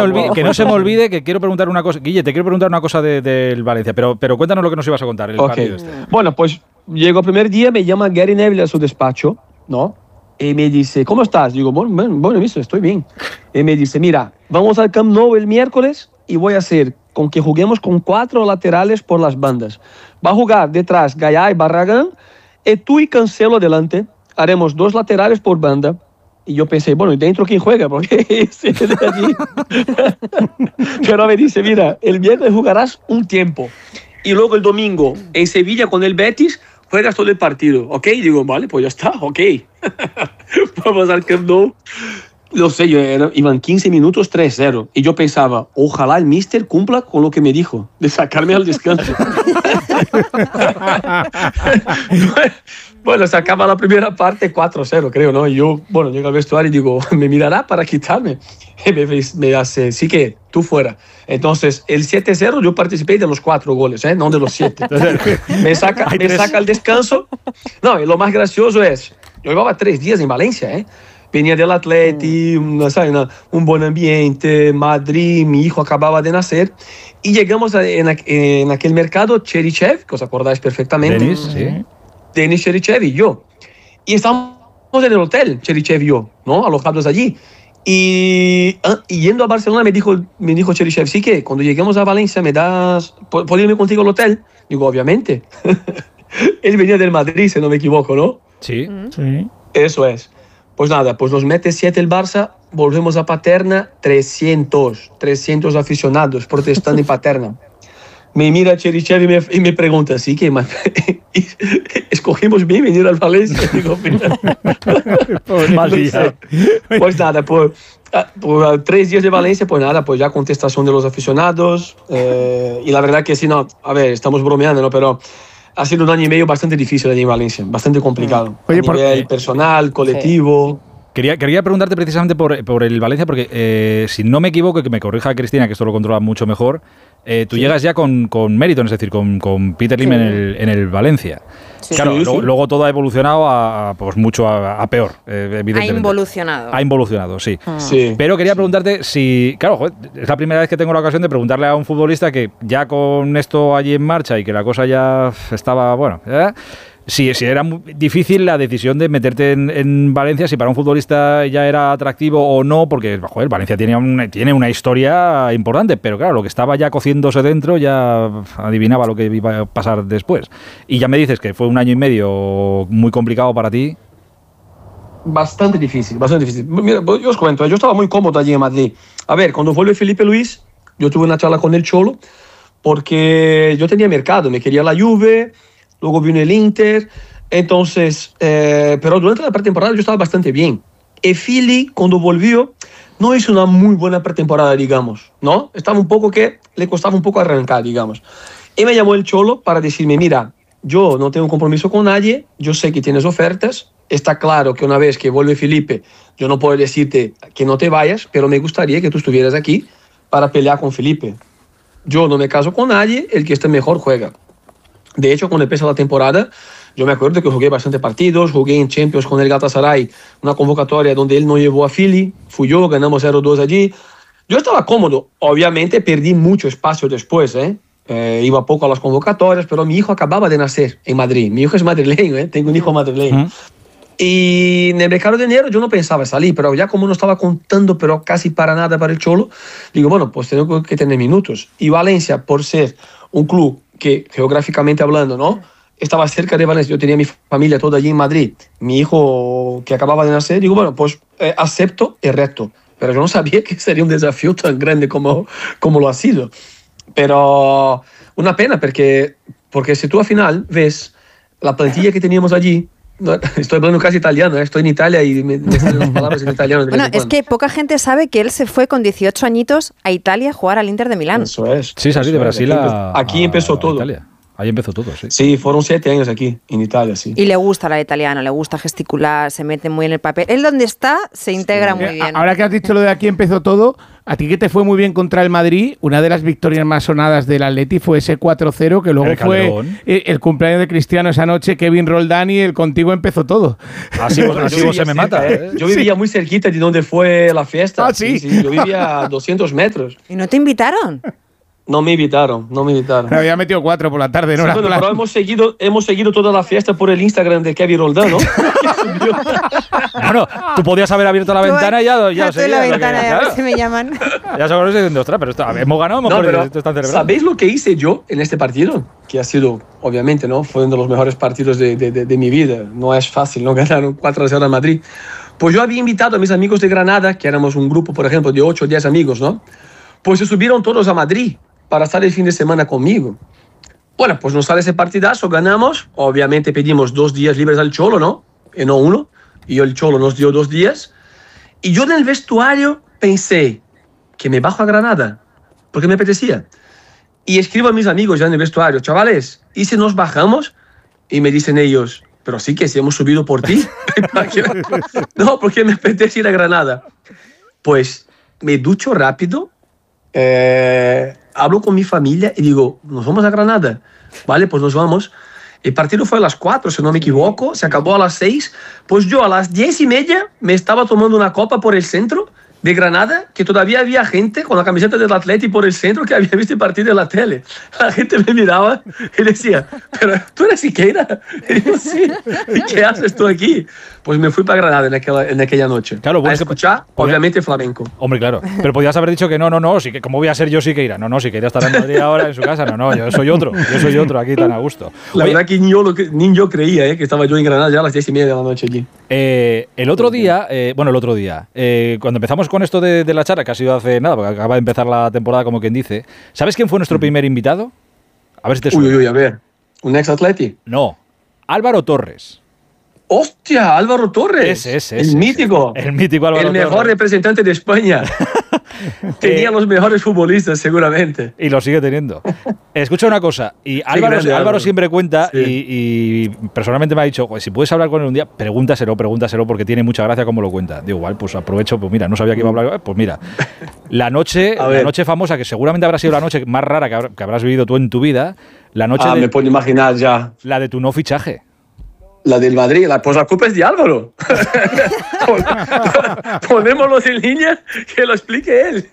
me olvide, que quiero preguntar una cosa. Guille, te quiero preguntar una cosa del Valencia, pero cuéntanos lo que nos ibas a contar. El partido este. Bueno, pues llego el primer día, me llama Gary Neville a su despacho, ¿no? Y me dice, ¿cómo estás? Digo, bueno, estoy bien. Y me dice, mira, vamos al Camp Nou el miércoles y voy a hacer con que juguemos con 4 laterales por las bandas. Va a jugar detrás Gaya y Barragán, y tú y Cancelo adelante. Haremos 2 laterales por banda. Y yo pensé, bueno, ¿y dentro quién juega? Porque ese de allí. Pero me dice, mira, el viernes jugarás un tiempo. Y luego el domingo en Sevilla con el Betis juegas todo el partido, ¿ok? Digo, vale, pues ya está, ok. Vamos al Camp Nou. No sé, iban 15 minutos 3-0. Y yo pensaba, ojalá el míster cumpla con lo que me dijo, de sacarme al descanso. Bueno, se acaba la primera parte 4-0, creo, ¿no? Y yo, bueno, llego al vestuario y digo, ¿me mirará para quitarme? Y me hace, sí que tú fuera. Entonces, el 7-0 yo participé de los 4 goles, no de los 7. me saca al descanso. No, y lo más gracioso es, yo llevaba 3 días en Valencia, Venía del Atleti, un buen ambiente, Madrid, mi hijo acababa de nacer. Y llegamos en aquel mercado, Cherichev, que os acordáis perfectamente. Denis, sí. Denis Cherichev y yo. Y estábamos en el hotel, Cherichev y yo, ¿no? Alojados allí. Y yendo a Barcelona me dijo Cherichev, sí que cuando lleguemos a Valencia ¿puedo irme contigo al hotel? Digo, obviamente. Él venía del Madrid, si no me equivoco, ¿no? Sí. Eso es. Pues nada, pues nos mete 7 el Barça, volvemos a Paterna, 300 aficionados protestando en Paterna. Me mira Cherichev y me pregunta, ¿sí que escogimos bien venir al Valencia? Digo, mira. No sé. Pues nada, pues 3 días de Valencia, pues nada, pues ya contestación de los aficionados. Y la verdad que sí, no, a ver, estamos bromeando, ¿no? Pero ha sido un año y medio bastante difícil allí en Valencia, bastante complicado. Oye, a nivel personal, colectivo. Sí. Quería preguntarte precisamente por el Valencia, porque si no me equivoco, y que me corrija Cristina, que esto lo controla mucho mejor, tú llegas ya con mérito, es decir, con Peter Lim en el Valencia. Sí. Claro, luego todo ha evolucionado pues mucho a peor, evidentemente. Ha involucionado, sí. Sí. Pero quería preguntarte si, claro, joder, es la primera vez que tengo la ocasión de preguntarle a un futbolista que ya con esto allí en marcha y que la cosa ya estaba, bueno, si era muy difícil la decisión de meterte en Valencia, si para un futbolista ya era atractivo o no, porque joder, Valencia tiene una historia importante, pero claro, lo que estaba ya cociéndose dentro ya adivinaba lo que iba a pasar después. Y ya me dices que fue un año y medio muy complicado para ti. Bastante difícil. Mira, yo os cuento, yo estaba muy cómodo allí en Madrid. A ver, cuando vuelve Felipe Luis, yo tuve una charla con el Cholo, porque yo tenía mercado, me quería la Juve. Luego vino el Inter, entonces, pero durante la pretemporada yo estaba bastante bien. Y Philly, cuando volvió, no hizo una muy buena pretemporada, digamos, ¿no? Estaba un poco que le costaba un poco arrancar, digamos. Y me llamó el Cholo para decirme, mira, yo no tengo compromiso con nadie, yo sé que tienes ofertas, está claro que una vez que vuelve Felipe, yo no puedo decirte que no te vayas, pero me gustaría que tú estuvieras aquí para pelear con Felipe. Yo no me caso con nadie, el que esté mejor juega. De hecho, cuando empezó la temporada, yo me acuerdo que jugué bastantes partidos, jugué en Champions con el Galatasaray, una convocatoria donde él no llevó a Philly, fui yo, ganamos 0-2 allí. Yo estaba cómodo, obviamente perdí mucho espacio después, iba poco a las convocatorias, pero mi hijo acababa de nacer en Madrid, mi hijo es madrileño, tengo un hijo madrileño. Y en el mercado de enero yo no pensaba salir, pero ya como no estaba contando, pero casi para nada para el Cholo, digo, bueno, pues tengo que tener minutos. Y Valencia, por ser un club que geográficamente hablando, ¿no? Estaba cerca de Valencia, yo tenía mi familia toda allí en Madrid, mi hijo que acababa de nacer, digo, bueno, pues acepto el reto, pero yo no sabía que sería un desafío tan grande como lo ha sido. Pero una pena, porque si tú al final ves la plantilla que teníamos allí, no, estoy hablando casi italiano, estoy en Italia y me salen las palabras en italiano. Bueno, es que poca gente sabe que él se fue con 18 añitos a Italia a jugar al Inter de Milán. Eso es. Sí, salí de Brasil aquí empezó todo. Italia. Ahí empezó todo, sí. Sí, fueron 7 años aquí, en Italia, sí. Y le gusta la italiana, le gusta gesticular, se mete muy en el papel. Él donde está se integra muy bien. Ahora que has dicho lo de aquí empezó todo, a ti que te fue muy bien contra el Madrid, una de las victorias más sonadas del Atleti fue ese 4-0, que luego fue el cumpleaños de Cristiano esa noche, Kevin Roldán, y el contigo empezó todo. Así se me mata. Yo vivía muy cerquita de donde fue la fiesta. Ah, ¿sí? Yo vivía a 200 metros. ¿Y no te invitaron? No me invitaron. Me había metido 4 por la tarde, ¿no? Sí, bueno, pero hemos seguido toda la fiesta por el Instagram de Kevin Roldán, ¿no? Bueno, tú podías haber abierto la ventana y ya lo sé. La ventana, ya a ver si me llaman. Ya se conoce diciendo, ostras, pero hemos ganado, hemos perdido, esto está celebrando. ¿Sabéis lo que hice yo en este partido? Que ha sido, obviamente, ¿no? Fue uno de los mejores partidos de mi vida. No es fácil, ¿no? Ganaron 4-0 en Madrid. Pues yo había invitado a mis amigos de Granada, que éramos un grupo, por ejemplo, de 8 o 10 amigos, ¿no? Pues se subieron todos a Madrid para estar el fin de semana conmigo. Bueno, pues nos sale ese partidazo, ganamos. Obviamente pedimos 2 días libres al Cholo, ¿no? Y no 1. Y el Cholo nos dio 2 días. Y yo en el vestuario pensé que me bajo a Granada, porque me apetecía. Y escribo a mis amigos ya en el vestuario, chavales, ¿y si nos bajamos? Y me dicen ellos, pero sí que si hemos subido por ti. No, porque me apetece ir a Granada. Pues me ducho rápido, hablo con mi familia y digo, nos vamos a Granada. Vale, pues nos vamos. El partido fue a las 4, si no me equivoco, se acabó a las 6. Pues yo a las 10:30 me estaba tomando una copa por el centro de Granada, que todavía había gente con la camiseta del Atleti por el centro que había visto el partido en la tele. La gente me miraba y decía, pero tú eres Siqueira. Y yo, sí, ¿y qué haces tú aquí? Pues me fui para Granada en aquella noche. Claro, a escuchar, obviamente, flamenco. Hombre, claro. Pero podías haber dicho que no, sí, que ¿cómo voy a ser yo Siqueira? No, Siqueira estará en Madrid ahora en su casa. No, yo soy otro aquí tan a gusto. La verdad que ni yo creía que estaba yo en Granada ya a las 10:30 de la noche allí. El otro día, cuando empezamos con esto de la charla, que ha sido hace nada, porque acaba de empezar la temporada, como quien dice, ¿sabes quién fue nuestro primer invitado? A ver si te suena. Uy, a ver. ¿Un ex Atleti? No, Álvaro Torres. ¡Hostia! Álvaro Torres. El mítico. El mítico Álvaro Torres. El mejor representante de España. Tenía los mejores futbolistas, seguramente. Y lo sigue teniendo. Escucha una cosa. Y Álvaro siempre cuenta, y personalmente me ha dicho, si puedes hablar con él un día, pregúntaselo, porque tiene mucha gracia cómo lo cuenta. Digo, igual, pues aprovecho, pues mira, no sabía que iba a hablar. Pues mira, la noche famosa, que seguramente habrá sido la noche más rara que habrás vivido tú en tu vida, la noche me puedo imaginar ya. La de tu no fichaje. La del Madrid, pues la culpa es de Álvaro. Ponémoslo en línea, que lo explique él.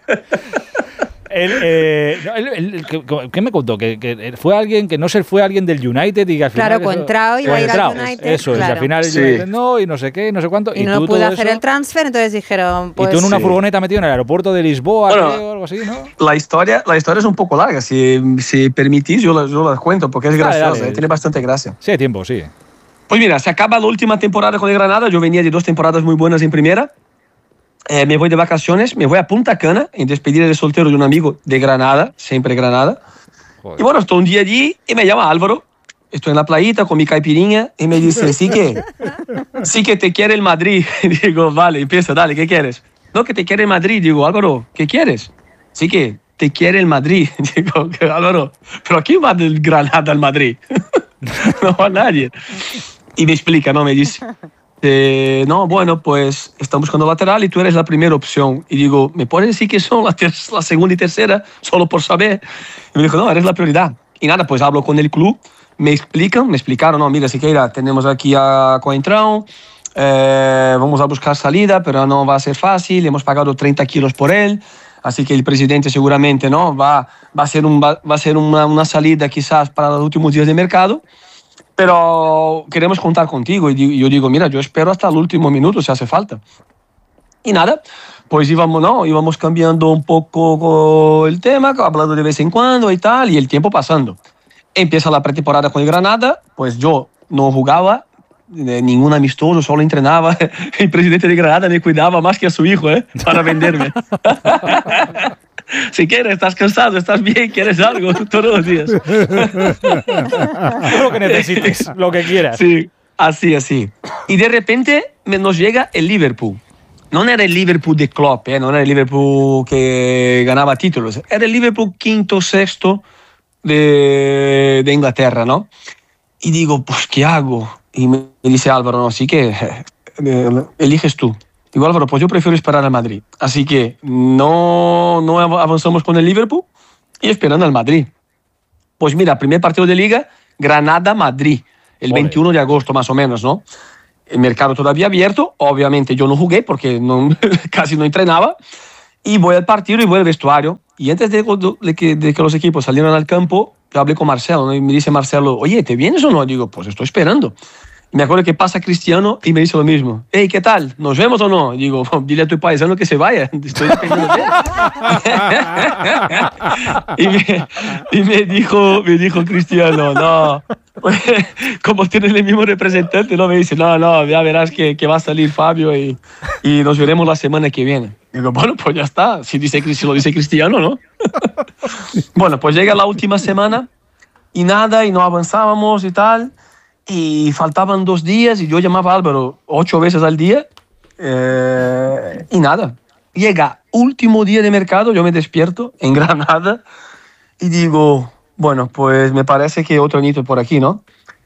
¿Qué me contó? Que fue alguien, que no se fue alguien del United y que al final... Claro, Contrao iba a ir al United. Eso, claro. Y al final el United no, y no sé qué, no sé cuánto. Y no pudo hacer el transfer, entonces dijeron... Pues, y tú en una furgoneta metido en el aeropuerto de Lisboa, o algo así, ¿no? La historia es un poco larga. Si permitís, yo la cuento, porque es graciosa, tiene bastante gracia. Sí, hay tiempo, sí. Pues mira, se acaba la última temporada con el Granada. Yo venía de 2 temporadas muy buenas en primera. Me voy de vacaciones, me voy a Punta Cana en despedida de soltero de un amigo de Granada, siempre Granada. Joder. Y bueno, estoy un día allí y me llama Álvaro. Estoy en la playita con mi caipirinha y me dice, sí que te quiere el Madrid. Digo, vale, empieza, dale, ¿qué quieres? No, que te quiere el Madrid. Digo, Álvaro, ¿qué quieres? Sí que te quiere el Madrid. Digo, Álvaro, ¿pero a quién va del Granada al Madrid? No va a nadie. Y me explica, ¿no? Me dice, no, bueno, pues estamos buscando lateral y tú eres la primera opción. Y digo, ¿me puedes decir que son la segunda y tercera? Solo por saber. Y me dijo, no, eres la prioridad. Y nada, pues hablo con el club, me explicaron, no, mira, Siqueira, tenemos aquí a Coentrão, vamos a buscar salida, pero no va a ser fácil, hemos pagado 30 kilos por él, así que el presidente seguramente no va a ser una salida quizás para los últimos días de mercado. Pero queremos contar contigo. Y yo digo, mira, yo espero hasta el último minuto si hace falta. Y nada, pues íbamos cambiando un poco el tema, hablando de vez en cuando y tal, y el tiempo pasando. Empieza la pretemporada con el Granada, pues yo no jugaba ningún amistoso, solo entrenaba. El presidente de Granada me cuidaba más que a su hijo, para venderme. Si quieres, estás cansado, estás bien, quieres algo, todos los días. Lo que necesites, lo que quieras. Sí, así. Y de repente nos llega el Liverpool. No era el Liverpool de Klopp, no era el Liverpool que ganaba títulos. Era el Liverpool quinto, sexto, de Inglaterra, ¿no? Y digo, pues, ¿qué hago? Y me dice Álvaro, no, así que eliges tú. Digo, Álvaro, pues yo prefiero esperar al Madrid. Así que no avanzamos con el Liverpool y esperando al Madrid. Pues mira, primer partido de Liga, Granada-Madrid, el 21 de agosto más o menos, ¿no? El mercado todavía abierto, obviamente yo no jugué porque casi no entrenaba, y voy al partido y voy al vestuario. Y antes de que los equipos salieran al campo, yo hablé con Marcelo, ¿no? Y me dice Marcelo, oye, ¿te vienes o no? Digo, pues estoy esperando. Y me acuerdo que pasa Cristiano y me dice lo mismo. Hey, ¿qué tal? ¿Nos vemos o no? Digo, dile a tu paisano que se vaya. Estoy dependiendo de él. y me dijo Cristiano, no. Como tiene el mismo representante, ¿no? Me dice, no, ya verás que va a salir Fabio y nos veremos la semana que viene. Digo, bueno, pues ya está. Si lo dice Cristiano, ¿no? Bueno, pues llega la última semana y nada, y no avanzábamos y tal. Y faltaban 2 días y yo llamaba a Álvaro 8 veces al día y nada. Llega último día de mercado, yo me despierto en Granada y digo, bueno, pues me parece que otro añito por aquí, ¿no?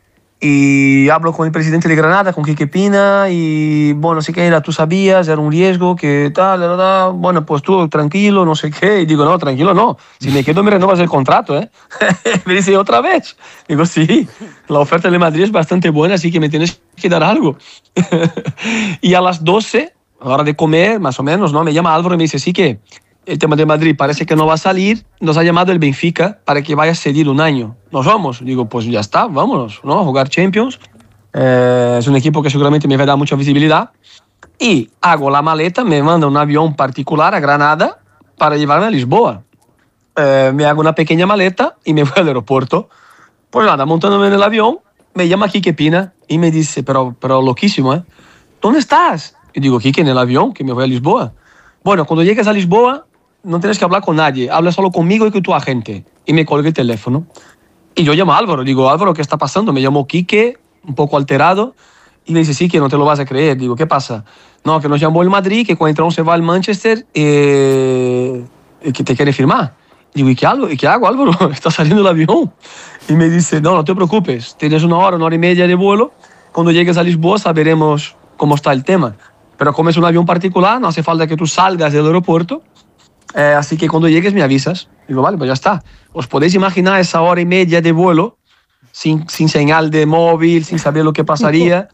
Y hablo con el presidente de Granada, con Quique Pina, y bueno, sí que tú sabías, era un riesgo, que tal, ¿verdad? Bueno, pues tú tranquilo, no sé qué. Y digo, no, tranquilo no, si me quedo me renovas el contrato, ¿eh? Me dice, ¿otra vez? Digo, sí, la oferta de Madrid es bastante buena, así que me tienes que dar algo. Y a las 12, a la hora de comer, más o menos, ¿no? Me llama Álvaro y me dice, sí que el tema de Madrid parece que no va a salir, nos ha llamado el Benfica para que vaya a cedir 1 año. ¿Nos vamos? Digo, pues ya está, vámonos, ¿no? A jugar Champions. Es un equipo que seguramente me va a dar mucha visibilidad. Y hago la maleta, me manda un avión particular a Granada para llevarme a Lisboa. Me hago una pequeña maleta y me voy al aeropuerto. Pues nada, montándome en el avión, me llama Quique Pina y me dice, pero loquísimo, ¿eh? ¿Dónde estás? Y digo, Quique, en el avión, que me voy a Lisboa. Bueno, cuando llegues a Lisboa, no tienes que hablar con nadie, habla solo conmigo y con tu agente. Y me colgué el teléfono. Y yo llamo a Álvaro, digo, Álvaro, ¿qué está pasando? Me llamó Quique, un poco alterado, y me dice, sí, que no te lo vas a creer. Digo, ¿qué pasa? No, que nos llamó el Madrid, que cuando se va al Manchester, que te quiere firmar. Digo, ¿y qué hago, Álvaro? Está saliendo el avión. Y me dice, no te preocupes, tienes 1 hora y media de vuelo, cuando llegues a Lisboa saberemos cómo está el tema. Pero como es un avión particular, no hace falta que tú salgas del aeropuerto, así que cuando llegues me avisas. Digo, vale, pues ya está. Os podéis imaginar esa 1 hora y media de vuelo, sin señal de móvil, sin saber lo que pasaría.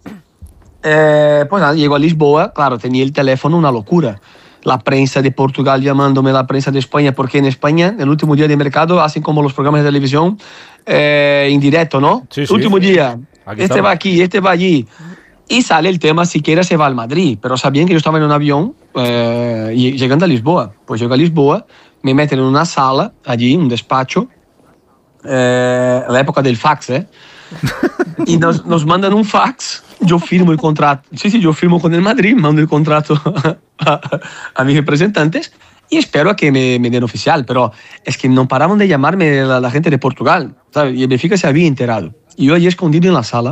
Pues nada, llego a Lisboa, claro, tenía el teléfono una locura. La prensa de Portugal llamándome, la prensa de España, porque en España, el último día de mercado, hacen como los programas de televisión en directo, ¿no? Sí, último día, este va aquí, este va allí. Y sale el tema, siquiera se va al Madrid, pero sabían que yo estaba en un avión y llegando a Lisboa. Pues llego a Lisboa, me meten en una sala, allí, un despacho, la época del fax, ¿eh? Y nos mandan un fax, yo firmo el contrato. Sí, yo firmo con el Madrid, mando el contrato a mis representantes y espero a que me den oficial. Pero es que no paraban de llamarme la gente de Portugal, ¿sabes? Y el Benfica se había enterado. Y yo allí escondido en la sala.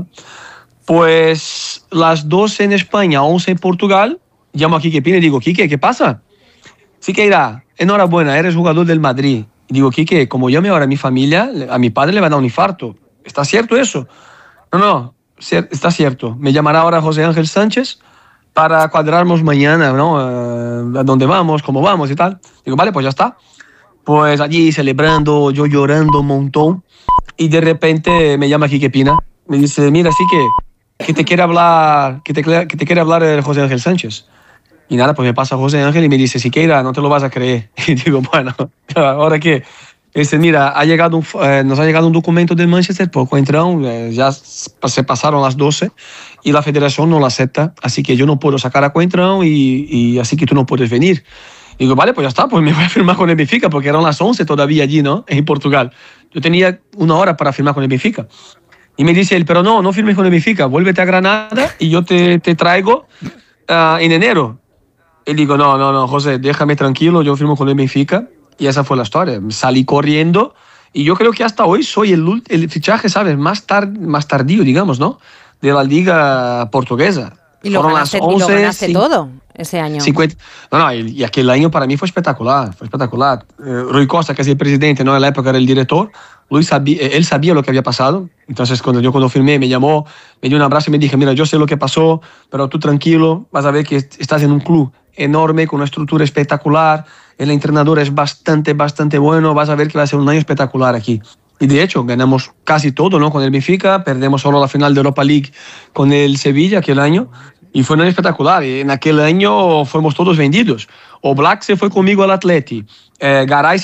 Pues las 12 en España, 11 en Portugal, llamo a Quique Pina y digo, Quique, ¿qué pasa? Sí que irá, enhorabuena, eres jugador del Madrid. Y digo, Quique, como llame ahora a mi familia, a mi padre le va a dar un infarto. ¿Está cierto eso? No, está cierto. Me llamará ahora José Ángel Sánchez para cuadrarnos mañana, ¿no? A dónde vamos, cómo vamos y tal. Digo, vale, pues ya está. Pues allí celebrando, yo llorando un montón. Y de repente me llama Quique Pina. Me dice, mira, sí que te quiere hablar, que te quiere hablar José Ángel Sánchez. Y nada, pues me pasa José Ángel y me dice, Siqueira, no te lo vas a creer. Y digo, bueno, ¿ahora qué? Dice, mira, nos ha llegado un documento del Manchester por Coentrão, ya se pasaron las 12 y la federación no lo acepta, así que yo no puedo sacar a Coentrão y así que tú no puedes venir. Digo, vale, pues ya está, pues me voy a firmar con el Benfica, porque eran las 11 todavía allí, ¿no? En Portugal. Yo tenía 1 hora para firmar con el Benfica. Y me dice él, pero no firmes con el Benfica, vuélvete a Granada y yo te traigo en enero. Y digo, no, José, déjame tranquilo, yo firmo con el Benfica. Y esa fue la historia. Salí corriendo y yo creo que hasta hoy soy el fichaje, ¿sabes? Más tardío, digamos, ¿no? De la liga portuguesa. Y lo ganaste todo. ese año. 50, y aquel año para mí fue espectacular, Rui Costa, que es el presidente, ¿no? En la época era el director, él sabía lo que había pasado. Entonces cuando firmé, me llamó, me dio un abrazo y me dijo, mira, yo sé lo que pasó, pero tú tranquilo, vas a ver que estás en un club enorme, con una estructura espectacular, el entrenador es bastante bueno, vas a ver que va a ser un año espectacular aquí. Y de hecho, ganamos casi todo, ¿no? Con el Benfica, perdemos solo la final de Europa League con el Sevilla aquel año, y fue un año espectacular. Y en aquel año fuimos todos vendidos. Oblak se fue conmigo al Atleti, Garay